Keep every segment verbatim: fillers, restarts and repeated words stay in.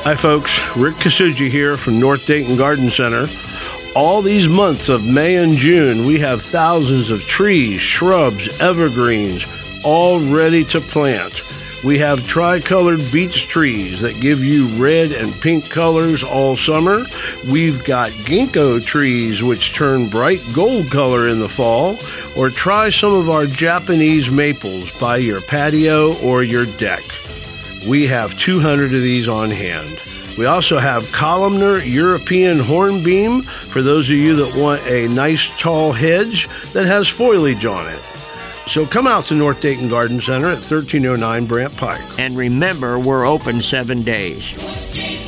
Hi folks, Rick Kasuji here from North Dayton Garden Center. All these months of May and June, we have thousands of trees, shrubs, evergreens, all ready to plant. We have tricolored beech trees that give you red and pink colors all summer. We've got ginkgo trees which turn bright gold color in the fall. Or try some of our Japanese maples by your patio or your deck. We have two hundred of these on hand. We also have columnar European hornbeam for those of you that want a nice tall hedge that has foliage on it. So come out to North Dayton Garden Center at thirteen oh nine Brant Pike. And remember, we're open seven days.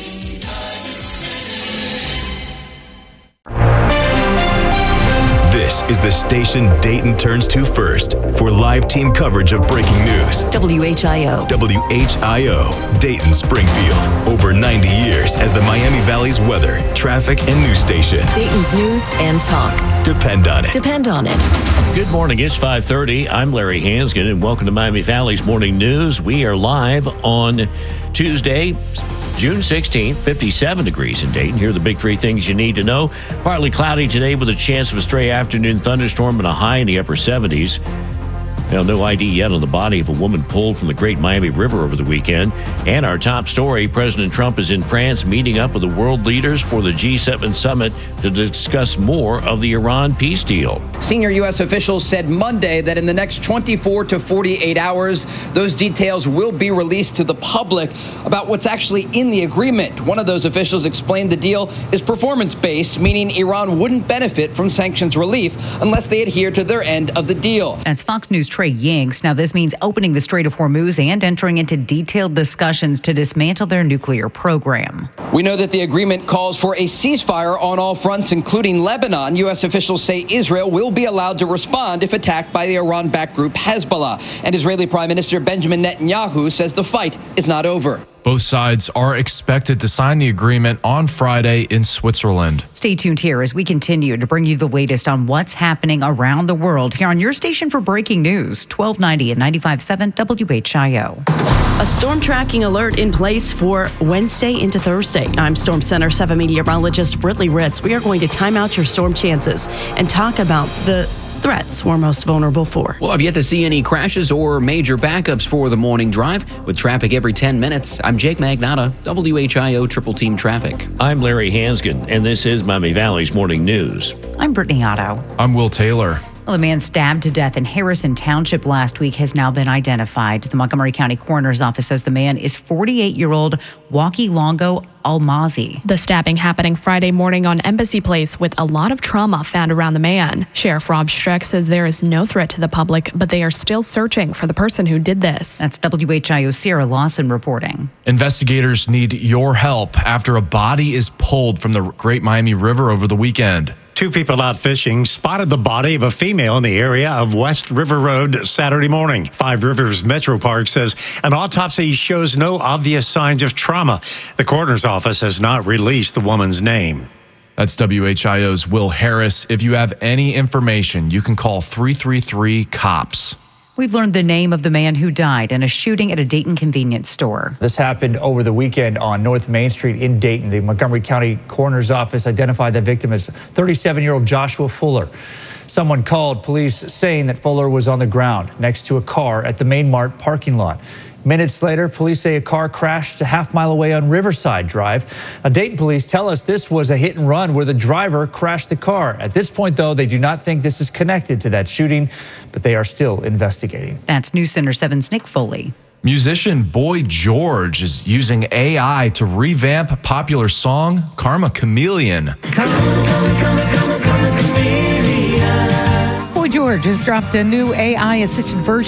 This is the station Dayton turns to first for live team coverage of breaking news. W H I O. W H I O, Dayton Springfield. Over ninety years as the Miami Valley's weather, traffic, and news station. Dayton's news and talk. Depend on it. Depend on it. Good morning. It's five thirty. I'm Larry Hansgen, and welcome to Miami Valley's Morning News. We are live on Tuesday, June sixteenth, fifty-seven degrees in Dayton. Here are the big three things you need to know. Partly cloudy today with a chance of a stray afternoon thunderstorm and a high in the upper seventies. Now, no I D yet on the body of a woman pulled from the Great Miami River over the weekend. And our top story, President Trump is in France meeting up with the world leaders for the G seven summit to discuss more of the Iran peace deal. Senior U S officials said Monday that in the next twenty-four to forty-eight hours, those details will be released to the public about what's actually in the agreement. One of those officials explained the deal is performance-based, meaning Iran wouldn't benefit from sanctions relief unless they adhere to their end of the deal. That's Fox News' Trey Yingst. Now, this means opening the Strait of Hormuz and entering into detailed discussions to dismantle their nuclear program. We know that the agreement calls for a ceasefire on all fronts, including Lebanon. U S officials say Israel will be allowed to respond if attacked by the Iran-backed group Hezbollah. And Israeli Prime Minister Benjamin Netanyahu says the fight is not over. Both sides are expected to sign the agreement on Friday in Switzerland. Stay tuned here as we continue to bring you the latest on what's happening around the world here on your station for breaking news, twelve ninety and ninety-five point seven W H I O. A storm tracking alert in place for Wednesday into Thursday. I'm Storm Center seven meteorologist Britley Ritz. We are going to time out your storm chances and talk about the threats we're most vulnerable for. Well, I've yet to see any crashes or major backups for the morning drive with traffic every ten minutes. I'm Jake Magnotta, W H I O Triple Team Traffic. I'm Larry Hansgen, and this is Miami Valley's Morning News. I'm Brittany Otto. I'm Will Taylor. Well, a man stabbed to death in Harrison Township last week has now been identified. The Montgomery County Coroner's Office says the man is forty-eight-year-old Waukie Longo Almazi. The stabbing happening Friday morning on Embassy Place with a lot of trauma found around the man. Sheriff Rob Streck says there is no threat to the public, but they are still searching for the person who did this. That's W H I O Sarah Lawson reporting. Investigators need your help after a body is pulled from the Great Miami River over the weekend. Two people out fishing spotted the body of a female in the area of West River Road Saturday morning. Five Rivers Metro Park says an autopsy shows no obvious signs of trauma. The coroner's office has not released the woman's name. That's W H I O's Will Harris. If you have any information, you can call three three three COPS. We've learned the name of the man who died in a shooting at a Dayton convenience store. This happened over the weekend on North Main Street in Dayton. The Montgomery County Coroner's Office identified the victim as thirty-seven-year-old Joshua Fuller. Someone called police saying that Fuller was on the ground next to a car at the Main Mart parking lot. Minutes later, police say a car crashed a half mile away on Riverside Drive. Now, Dayton police tell us this was a hit and run where the driver crashed the car. At this point, though, they do not think this is connected to that shooting, but they are still investigating. That's News Center seven's Nick Foley. Musician Boy George is using A I to revamp popular song Karma Chameleon. Karma, karma, karma, karma, karma, chameleon. Boy George has dropped a new A I-assisted version